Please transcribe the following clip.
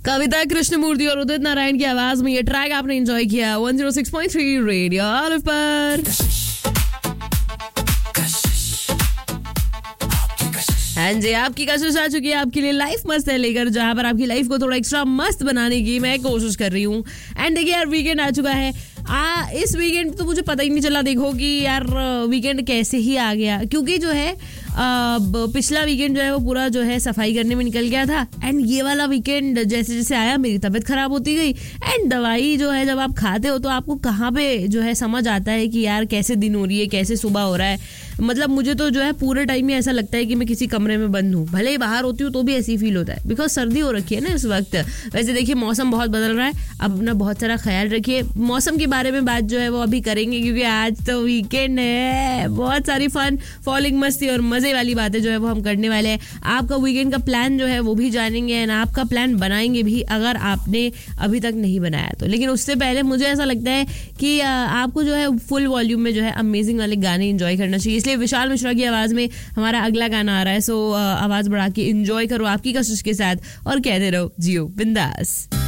कविता कृष्णमूर्ति और उदित नारायण की आवाज में ये ट्रैक आपने एंजॉय किया 106.3 रेडियो ऑलिव पर। हाँ जी, आपकी कशिश आ चुकी है आपके लिए लाइफ मस्त है लेकर, जहां पर आपकी लाइफ को थोड़ा एक्स्ट्रा मस्त बनाने की मैं कोशिश कर रही हूँ। एंड देखिए यार, वीकेंड आ चुका है। इस वीकेंड तो मुझे पता ही नहीं चला, देखो कि यार वीकेंड कैसे ही आ गया, क्योंकि जो है पिछला वीकेंड जो है वो पूरा जो है सफाई करने में निकल गया था। एंड ये वाला वीकेंड जैसे जैसे आया मेरी तबीयत खराब होती गई। एंड दवाई जो है जब आप खाते हो तो आपको कहाँ पे जो है समझ आता है कि यार कैसे दिन हो रही है, कैसे सुबह हो रहा है। मतलब मुझे तो जो है पूरे टाइम में ऐसा लगता है कि मैं किसी कमरे में बंद हूँ, भले ही बाहर होती हूँ तो भी ऐसे ही फील होता है, बिकॉज सर्दी हो रखी है ना इस वक्त। वैसे देखिए मौसम बहुत बदल रहा है, अब अपना बहुत सारा ख्याल रखिए। मौसम के बारे में बात जो है वो अभी करेंगे, क्योंकि आज तो वीकेंड है। बहुत सारी फन फॉलिंग मस्ती और मजे वाली बातें जो है वो हम करने वाले हैं। आपका वीकेंड का प्लान जो है वो भी जानेंगे एंड आपका प्लान बनाएंगे भी, अगर आपने अभी तक नहीं बनाया तो। लेकिन उससे पहले मुझे ऐसा लगता है कि आपको जो है फुल वॉल्यूम में जो है अमेजिंग वाले गाने एंजॉय करना चाहिए। इसलिए विशाल मिश्रा की आवाज में हमारा अगला गाना आ रहा है। सो आवाज बढ़ा के एंजॉय करो आपकी कशिश के साथ और कहते रहो जियो बिंदास।